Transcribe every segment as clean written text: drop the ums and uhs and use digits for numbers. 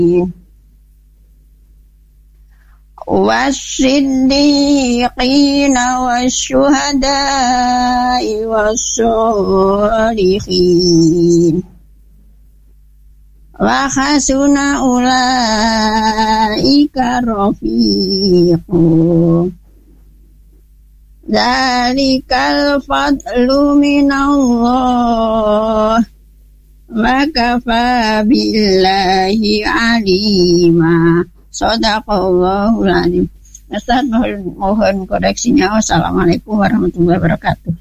والصديقين والشهداء والصالحين وحسن أولئك رفيقا ذلك الفضل من الله وكفى بالله عليما. Shadaqallahul azim. Ustaz, mohon koreksinya. Wassalamualaikum warahmatullahi wabarakatuh.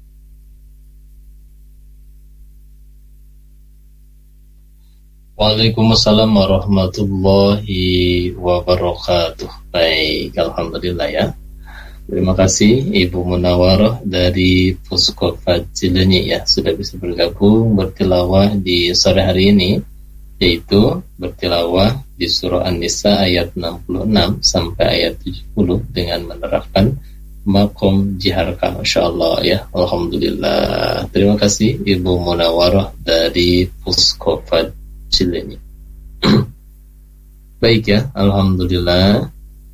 Waalaikumsalam warahmatullahi wabarakatuh. Baik, alhamdulillah ya. Terima kasih Ibu Munawarah dari Puskofat Cileunyi ya, sudah bisa bergabung bertilawah di sore hari ini, yaitu bertilawah di surah An-Nisa ayat 66 sampai ayat 70 dengan menerapkan makom jiharka. Masyaallah ya, alhamdulillah. Terima kasih Ibu Munawarah dari Puskofat Cileunyi. Baik ya, alhamdulillah.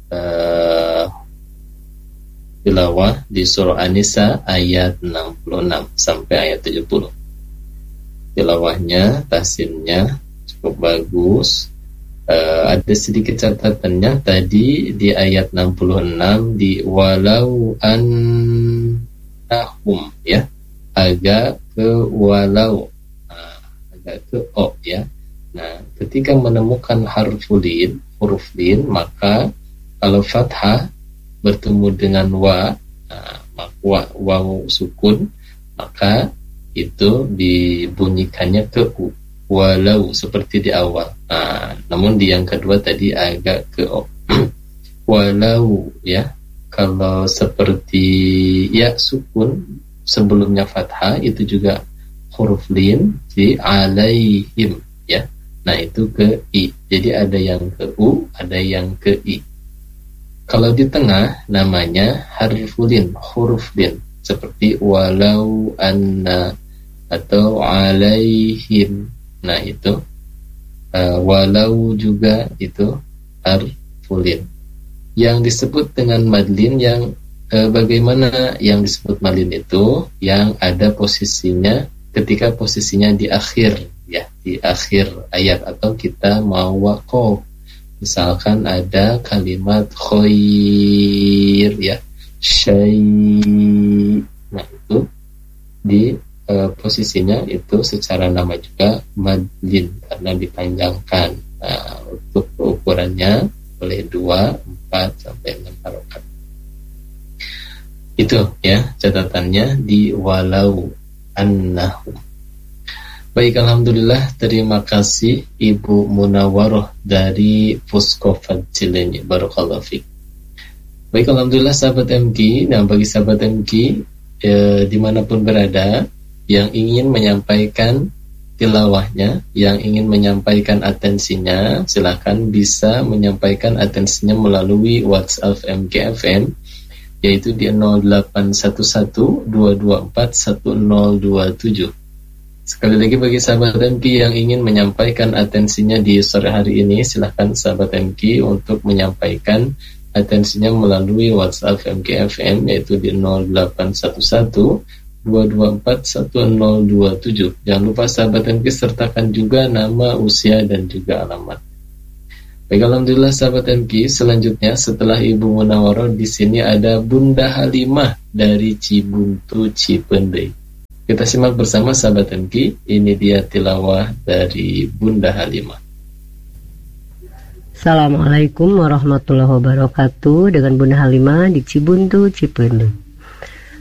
Tilawah di surah An-Nisa ayat 66 sampai ayat 70. Tilawahnya, tahsinnya cukup bagus. Ada sedikit catatannya tadi di ayat 66 di walau annahum ya, agak ke walau, agak ke o ya. Nah, ketika menemukan huruf lin, maka kalau fathah bertemu dengan waw sukun, maka itu dibunyikannya ke u, walau seperti di awal. Namun di yang kedua tadi agak ke o. Walau ya, kalau seperti ya sukun sebelumnya fathah itu juga huruf lin di alaihim ya. Nah itu ke i. Jadi ada yang ke u, ada yang ke i. Kalau di tengah namanya huruf lin seperti walau anna atau alaihim. Nah itu walau juga itu huruf lin. Yang disebut dengan madlin yang bagaimana yang disebut madlin itu yang ada posisinya ketika posisinya di akhir ya, di akhir ayat atau kita mau waqaf. Misalkan ada kalimat khair ya, syai'. Nah itu di posisinya itu secara nama juga madlin karena dipanjangkan. Nah, untuk ukurannya boleh 2, 4 sampai 6 harokat. Itu ya catatannya di walau annahum. Baik, alhamdulillah, terima kasih Ibu Munawarah dari Puskofat Cileunyi. Barakallahu fiik. Baik, alhamdulillah sahabat MG. Nah, bagi sahabat MG dimanapun berada yang ingin menyampaikan tilawahnya, yang ingin menyampaikan atensinya, silakan bisa menyampaikan atensinya melalui WhatsApp MGFM, yaitu di 0811 224 1027. Sekali lagi bagi sahabat MK yang ingin menyampaikan atensinya di sore hari ini, silahkan sahabat MK untuk menyampaikan atensinya melalui WhatsApp MKFM, yaitu di 0811 224 1027. Jangan lupa sahabat MK sertakan juga nama, usia, dan juga alamat. Baik, alhamdulillah sahabat MK, selanjutnya setelah Ibu Munawarah di sini ada Bunda Halimah dari Cibuntu Cipendei. Kita simak bersama sahabat MK. Ini dia tilawah dari Bunda Halimah. Assalamualaikum warahmatullahi wabarakatuh. Dengan Bunda Halimah di Cibuntu Cipendei.